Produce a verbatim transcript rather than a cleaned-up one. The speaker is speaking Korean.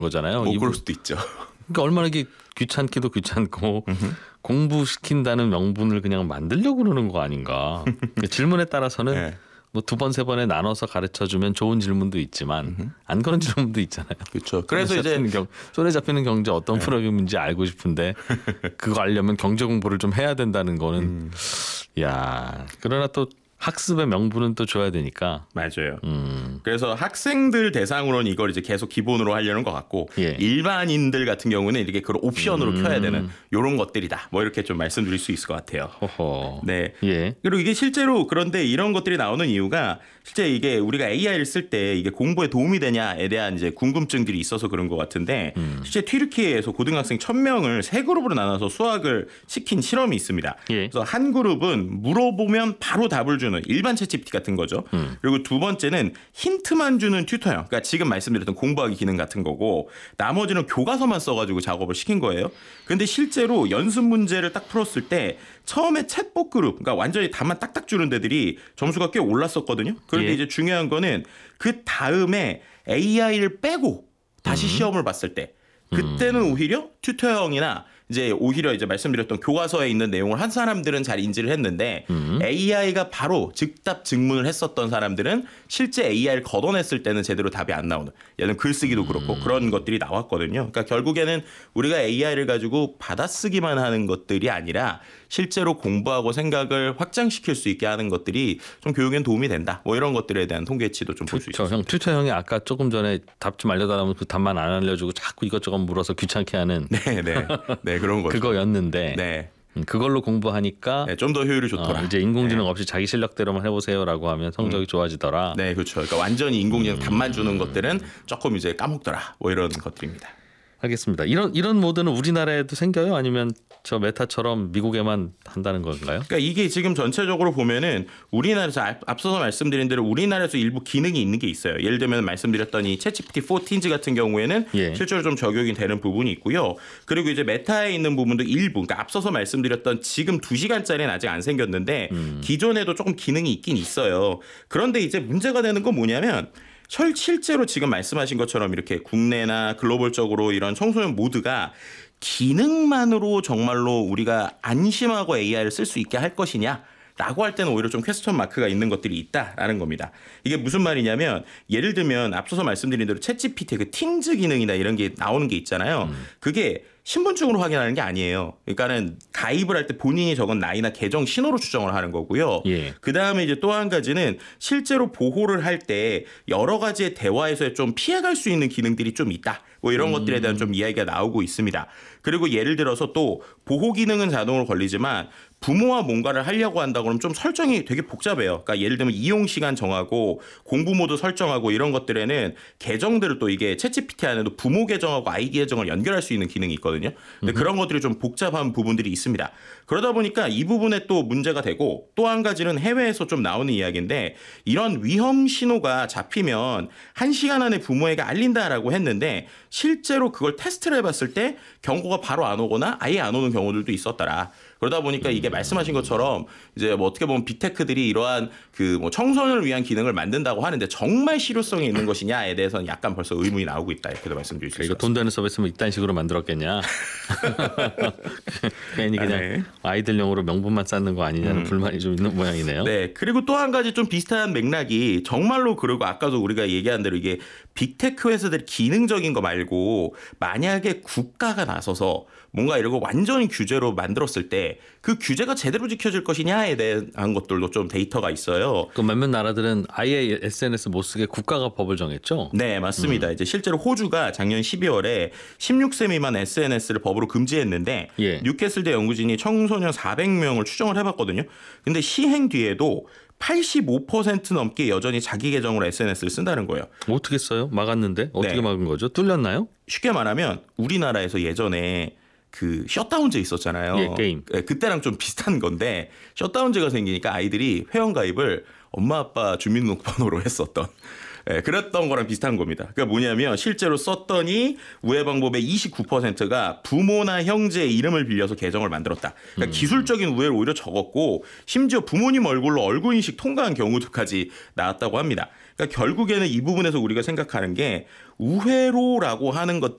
거잖아요. 뭐 이분, 그럴 수도 있죠. 그러니까 얼마나 이게 귀찮기도 귀찮고 공부시킨다는 명분을 그냥 만들려고 그러는 거 아닌가. 질문에 따라서는 네. 뭐 두 번 세 번에 나눠서 가르쳐주면 좋은 질문도 있지만 음흠. 안 그런 질문도 있잖아요. 그렇죠. 그래서 이제 경, 손에 잡히는 경제 어떤 네. 프로그램인지 알고 싶은데 그거 알려면 경제 공부를 좀 해야 된다는 거는 음. 야 그러나 또 학습의 명분은 또 줘야 되니까. 맞아요. 음. 그래서 학생들 대상으로는 이걸 이제 계속 기본으로 하려는 것 같고 예. 일반인들 같은 경우는 이렇게 그런 옵션으로 음. 켜야 되는 이런 것들이다. 뭐 이렇게 좀 말씀드릴 수 있을 것 같아요. 허허. 네. 예. 그리고 이게 실제로 그런데 이런 것들이 나오는 이유가 실제 이게 우리가 에이아이를 쓸 때 이게 공부에 도움이 되냐에 대한 이제 궁금증들이 있어서 그런 것 같은데 음. 실제 튀르키예에서 고등학생 천 명을 세 그룹으로 나눠서 수학을 시킨 실험이 있습니다. 예. 그래서 한 그룹은 물어보면 바로 답을 주는 일반 챗지피티 같은 거죠. 음. 그리고 두 번째는 힌트만 주는 튜터형. 그러니까 지금 말씀드렸던 공부하기 기능 같은 거고 나머지는 교과서만 써가지고 작업을 시킨 거예요. 그런데 실제로 연습 문제를 딱 풀었을 때 처음에 챗봇 그룹, 그러니까 완전히 답만 딱딱 주는 데들이 점수가 꽤 올랐었거든요. 그런데 예. 이제 중요한 거는 그 다음에 에이아이를 빼고 다시 음. 시험을 봤을 때 그때는 음. 오히려 튜터형이나 이제 오히려 이제 말씀드렸던 교과서에 있는 내용을 한 사람들은 잘 인지를 했는데 음. 에이아이가 바로 즉답 증문을 했었던 사람들은 실제 에이아이를 걷어냈을 때는 제대로 답이 안 나오는 얘는 글쓰기도 그렇고 음. 그런 것들이 나왔거든요. 그러니까 결국에는 우리가 에이아이를 가지고 받아쓰기만 하는 것들이 아니라 실제로 공부하고 생각을 확장시킬 수 있게 하는 것들이 좀 교육엔 도움이 된다. 뭐 이런 것들에 대한 통계치도 좀 볼 수 있습니다. 형 튜터 형이 아까 조금 전에 답 좀 알려달라면 그 답만 안 알려주고 자꾸 이것저것 물어서 귀찮게 하는 네, 네, 네 그런 거죠. 그거였는데 네. 그걸로 공부하니까 네, 좀 더 효율이 좋더라. 어, 이제 인공지능 네. 없이 자기 실력대로만 해보세요라고 하면 성적이 음. 좋아지더라. 네, 그렇죠. 그러니까 완전히 인공지능 음. 답만 주는 것들은 조금 이제 까먹더라. 뭐 이런 것들입니다. 알겠습니다. 이런 이런 모드는 우리나라에도 생겨요? 아니면 저 메타처럼 미국에만 한다는 건가요? 그러니까 이게 지금 전체적으로 보면은 우리나라에서 앞서서 말씀드린 대로 우리나라에서 일부 기능이 있는 게 있어요. 예를 들면 말씀드렸던 이 챗지피티 사십사 같은 경우에는 예. 실제로 좀 적용이 되는 부분이 있고요. 그리고 이제 메타에 있는 부분도 일부, 그러니까 앞서서 말씀드렸던 지금 두 시간짜리는 아직 안 생겼는데 음. 기존에도 조금 기능이 있긴 있어요. 그런데 이제 문제가 되는 건 뭐냐면 실제로 지금 말씀하신 것처럼 이렇게 국내나 글로벌적으로 이런 청소년 모드가 기능만으로 정말로 우리가 안심하고 에이아이를 쓸 수 있게 할 것이냐? 라고 할 때는 오히려 좀 퀘스천 마크가 있는 것들이 있다라는 겁니다. 이게 무슨 말이냐면 예를 들면 앞서서 말씀드린 대로 챗지피티의 그 팅즈 기능이나 이런 게 나오는 게 있잖아요. 음. 그게 신분증으로 확인하는 게 아니에요. 그러니까는 가입을 할 때 본인이 적은 나이나 계정 신호로 추정을 하는 거고요. 예. 그 다음에 이제 또 한 가지는 실제로 보호를 할 때 여러 가지의 대화에서 좀 피해갈 수 있는 기능들이 좀 있다. 뭐 이런 음. 것들에 대한 좀 이야기가 나오고 있습니다. 그리고 예를 들어서 또 보호 기능은 자동으로 걸리지만 부모와 뭔가를 하려고 한다 그러면 좀 설정이 되게 복잡해요. 그러니까 예를 들면 이용 시간 정하고 공부 모드 설정하고 이런 것들에는 계정들을 또 이게 챗지피티 안에도 부모 계정하고 아이 계정을 연결할 수 있는 기능이 있거든요. 근데 음. 그런 것들이 좀 복잡한 부분들이 있습니다. 그러다 보니까 이 부분에 또 문제가 되고 또 한 가지는 해외에서 좀 나오는 이야기인데 이런 위험 신호가 잡히면 한 시간 안에 부모에게 알린다라고 했는데 실제로 그걸 테스트를 해봤을 때 경고가 바로 안 오거나 아예 안 오는 경우들도 있었더라. 그러다 보니까 이게 말씀하신 것처럼 이제 뭐 어떻게 보면 빅테크들이 이러한 그 뭐 청소년을 위한 기능을 만든다고 하는데 정말 실효성이 있는 것이냐에 대해서는 약간 벌써 의문이 나오고 있다 이렇게도 말씀드릴 수 있습니다. 이거 돈 되는 서비스면 이딴 식으로 만들었겠냐? 괜히 그냥 아, 네. 아이들용으로 명분만 쌓는 거 아니냐는 음. 불만이 좀 있는 모양이네요. 네. 그리고 또 한 가지 좀 비슷한 맥락이 정말로 그리고 아까도 우리가 얘기한 대로 이게 빅테크 회사들이 기능적인 거 말고 만약에 국가가 나서서 뭔가 이런 거 완전히 규제로 만들었을 때 그 규제가 제대로 지켜질 것이냐에 대한 것들도 좀 데이터가 있어요. 그 몇몇 나라들은 아예 에스엔에스 못 쓰게 국가가 법을 정했죠? 네, 맞습니다. 음. 이제 실제로 호주가 작년 십이월에 십육 세 미만 에스엔에스를 법으로 금지했는데 예. 뉴캐슬대 연구진이 청소년 사백 명을 추정을 해봤거든요. 근데 시행 뒤에도 팔십오 퍼센트 넘게 여전히 자기 계정으로 에스엔에스를 쓴다는 거예요. 어떻게 써요? 막았는데? 어떻게 네. 막은 거죠? 뚫렸나요? 쉽게 말하면 우리나라에서 예전에 그 셧다운제 있었잖아요. 예, 게임. 네, 그때랑 좀 비슷한 건데 셧다운제가 생기니까 아이들이 회원가입을 엄마 아빠 주민등록번호로 했었던 예, 그랬던 거랑 비슷한 겁니다. 그러니까 뭐냐면 실제로 썼더니 우회 방법의 이십구 퍼센트가 부모나 형제의 이름을 빌려서 계정을 만들었다. 그러니까 음. 기술적인 우회를 오히려 적었고 심지어 부모님 얼굴로 얼굴 인식 통과한 경우도까지 나왔다고 합니다. 그러니까 결국에는 이 부분에서 우리가 생각하는 게 우회로라고 하는 것